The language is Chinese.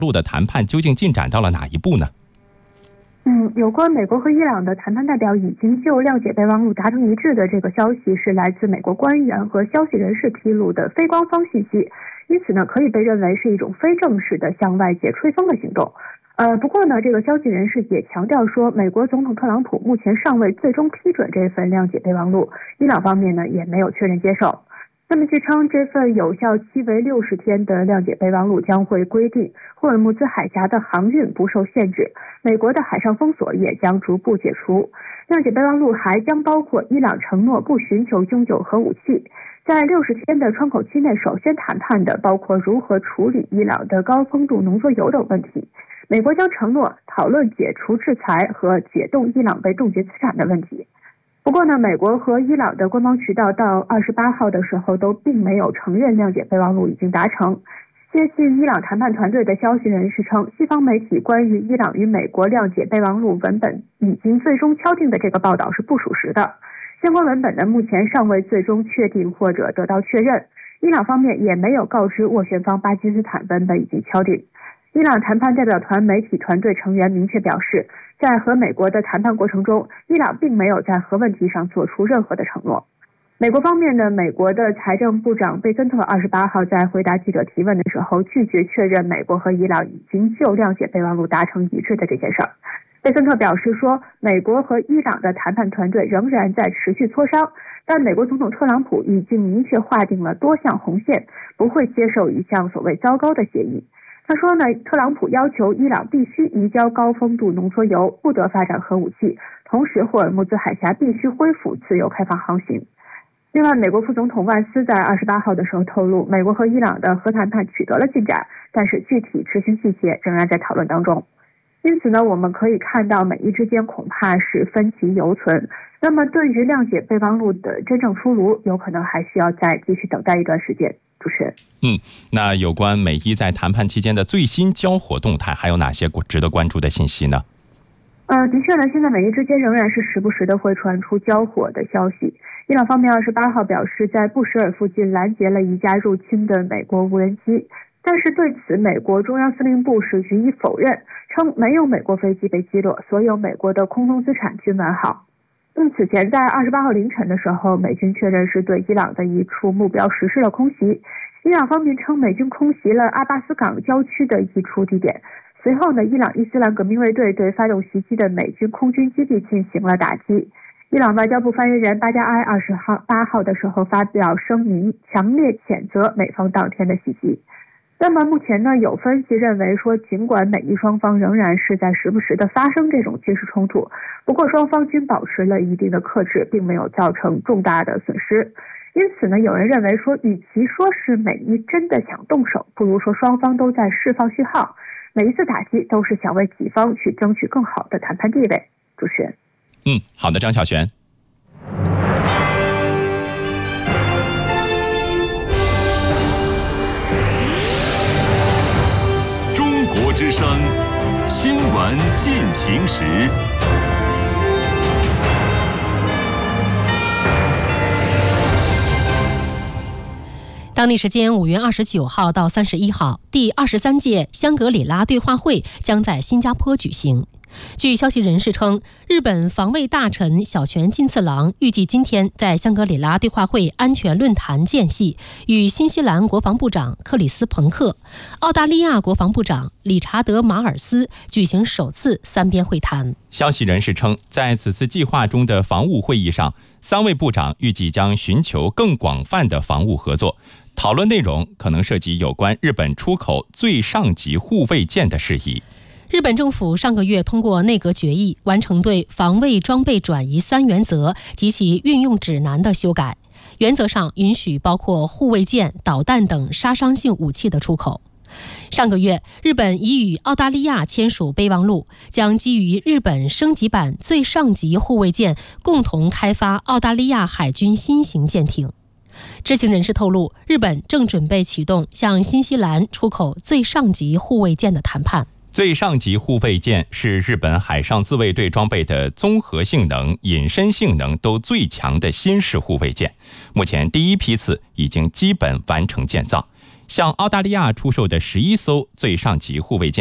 陆的谈判究竟进展到了哪一步呢？ 有关美国和伊朗的谈判代表已经就谅解备忘录达成一致的这个消息，是来自美国官员和消息人士披露的非官方信息，因此呢，可以被认为是一种非正式的向外界吹风的行动。不过呢，这个消息人士也强调说，美国总统特朗普目前尚未最终批准这份谅解备忘录，伊朗方面呢也没有确认接受。那么据称，这份有效期为60天的谅解备忘录将会规定霍尔木兹海峡的航运不受限制，美国的海上封锁也将逐步解除。谅解备忘录还将包括伊朗承诺不寻求拥有核武器。在60天的窗口期内，首先谈判的包括如何处理伊朗的高丰度浓缩铀等问题。美国将承诺讨论解除制裁和解冻伊朗被冻结资产的问题。不过呢，美国和伊朗的官方渠道到28号的时候都并没有承认谅解备忘录已经达成。接近伊朗谈判团队的消息人士称，西方媒体关于伊朗与美国谅解备忘录文本已经最终敲定的这个报道是不属实的。相关文本呢，目前尚未最终确定或者得到确认。伊朗方面也没有告知斡旋方巴基斯坦文本已经敲定。伊朗谈判代表团媒体团队成员明确表示，在和美国的谈判过程中，伊朗并没有在核问题上做出任何的承诺。美国方面呢，美国的财政部长贝森特28号在回答记者提问的时候，拒绝确认美国和伊朗已经就谅解备忘录达成一致的这件事儿。贝森特表示说，美国和伊朗的谈判团队仍然在持续磋商，但美国总统特朗普已经明确划定了多项红线，不会接受一项所谓糟糕的协议。他说呢，特朗普要求伊朗必须移交高丰度浓缩铀，不得发展核武器，同时霍尔木兹海峡必须恢复自由开放航行。另外，美国副总统万斯在28号的时候透露，美国和伊朗的核谈判取得了进展，但是具体执行细节仍然在讨论当中。因此呢，我们可以看到美伊之间恐怕是分歧犹存。那么对于谅解备忘录的真正出炉，有可能还需要再继续等待一段时间。主持人， 那有关美伊在谈判期间的最新交火动态，还有哪些值得关注的信息呢？ 的确呢，现在美伊之间仍然是时不时的会传出交火的消息。伊朗方面28号表示，在布什尔附近拦截了一架入侵的美国无人机，但是对此美国中央司令部是予以否认，称没有美国飞机被击落，所有美国的空中资产均完好。此前在28号凌晨的时候，美军确认是对伊朗的一处目标实施了空袭。伊朗方面称美军空袭了阿巴斯港郊区的一处地点。随后呢，伊朗伊斯兰革命卫队对发动袭击的美军空军基地进行了打击。伊朗外交部发言人巴加埃28号的时候发表声明，强烈谴责美方当天的袭击。那么目前呢，有分析认为说，尽管美伊双方仍然是在时不时的发生这种军事冲突，不过双方均保持了一定的克制，并没有造成重大的损失。因此呢，有人认为说，与其说是美伊真的想动手，不如说双方都在释放讯号，每一次打击都是想为己方去争取更好的谈判地位。主持人， 好的，张小璇。 中国之声新闻进行时。 当地时间5月29号到31号，第23届香格里拉对话会将在新加坡举行。据消息人士称，日本防卫大臣小泉进次郎预计今天在香格里拉对话会安全论坛间隙，与新西兰国防部长克里斯彭克、澳大利亚国防部长理查德马尔斯举行首次三边会谈。 消息人士称，在此次计划中的防务会议上，3位部长预计将寻求更广泛的防务合作，讨论内容可能涉及有关日本出口最上级护卫舰的事宜。 日本政府上个月通过内阁决议，完成对防卫装备转移3原则及其运用指南的修改，原则上允许包括护卫舰、导弹等杀伤性武器的出口。上个月，日本已与澳大利亚签署备忘录，将基于日本升级版最上级护卫舰共同开发澳大利亚海军新型舰艇。知情人士透露，日本正准备启动向新西兰出口最上级护卫舰的谈判。 最上级护卫舰是日本海上自卫队装备的综合性能、隐身性能都最强的新式护卫舰，目前第一批次已经基本完成建造。 向澳大利亚出售的11艘最上级护卫舰